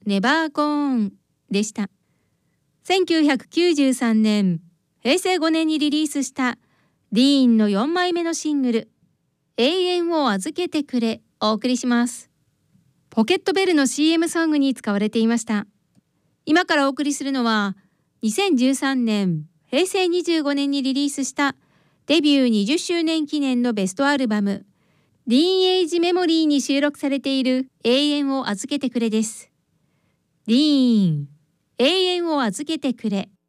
ネバーゴーンでした。1993年、平成5年にリリースしたディーンの4枚目のシングル、永遠を預けてくれをお送りします。ポケットベルの CM ソングに使われていました。今からお送りするのは、2013年、平成25年にリリースしたデビュー20周年記念のベストアルバム、ディーンエイジメモリーに収録されている永遠を預けてくれです。ディーン、永遠を預けてくれ。